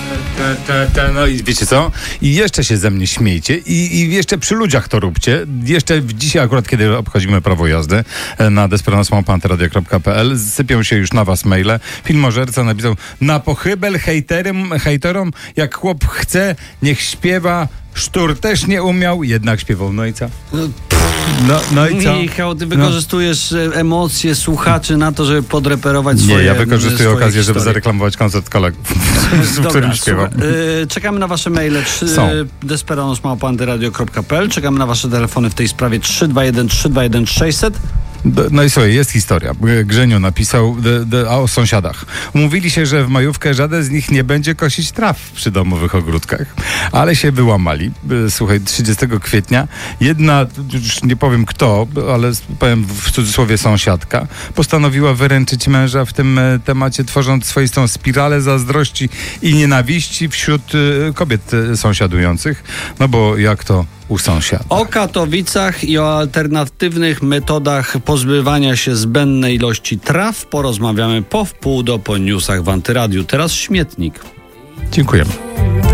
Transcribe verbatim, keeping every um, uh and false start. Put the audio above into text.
Ta, ta, ta, no i wiecie co? I jeszcze się ze mnie śmiejcie i, i jeszcze przy ludziach to róbcie. Jeszcze dzisiaj akurat, kiedy obchodzimy prawo jazdy na desperacons małpa antyradio kropka p l sypią się już na was maile. Filmożerca napisał: na pochybel hejterem, hejterom, jak chłop chce, niech śpiewa. Sztur też nie umiał, jednak śpiewał. No i co? No, no i co? Michał, ty wykorzystujesz no. emocje słuchaczy na to, żeby podreperować swoje... Nie, ja wykorzystuję swoje okazję, historie. żeby zareklamować koncert kolegów, w którym śpiewam. Yy, czekamy na wasze maile. desperacons małpa antyradio kropka p l. Czekamy na wasze telefony w tej sprawie trzy dwa jeden trzy dwa jeden sześćset. No i słuchaj, jest historia. Grzeniu napisał de, de, o sąsiadach. Umówili się, że w majówkę żaden z nich nie będzie kosić traw przy domowych ogródkach, ale się wyłamali. Słuchaj, trzydziestego kwietnia jedna, już nie powiem kto, ale powiem w cudzysłowie sąsiadka, postanowiła wyręczyć męża w tym temacie, tworząc swoistą spiralę zazdrości i nienawiści wśród kobiet sąsiadujących. No bo jak to u sąsiada. O Katowicach i o alternatywnych metodach pozbywania się zbędnej ilości traw porozmawiamy po wpół do po newsach w Antyradiu. Teraz śmietnik. Dziękujemy.